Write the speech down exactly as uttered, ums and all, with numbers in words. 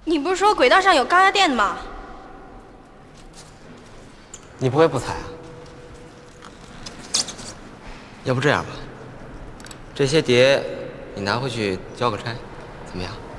你不是说轨道上有高压电的吗？ 你不会不猜啊？要不这样吧，这些碟你拿回去交个差，怎么样？